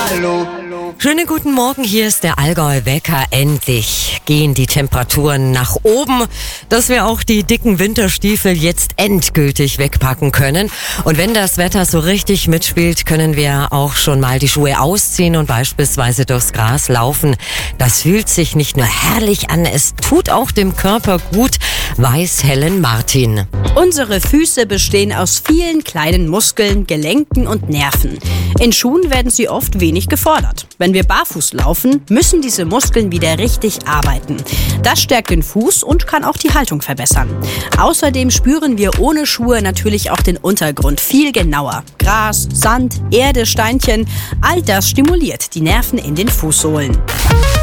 Hallo. Schönen guten Morgen, hier ist der Allgäu-Wecker. Endlich gehen die Temperaturen nach oben, dass wir auch die dicken Winterstiefel jetzt endgültig wegpacken können. Und wenn das Wetter so richtig mitspielt, können wir auch schon mal die Schuhe ausziehen und beispielsweise durchs Gras laufen. Das fühlt sich nicht nur herrlich an, es tut auch dem Körper gut, weiß Helen Martin. Unsere Füße bestehen aus vielen kleinen Muskeln, Gelenken und Nerven. In Schuhen werden sie oft wenig gefordert. Wenn wir barfuß laufen, müssen diese Muskeln wieder richtig arbeiten. Das stärkt den Fuß und kann auch die Haltung verbessern. Außerdem spüren wir ohne Schuhe natürlich auch den Untergrund viel genauer. Gras, Sand, Erde, Steinchen, all das stimuliert die Nerven in den Fußsohlen.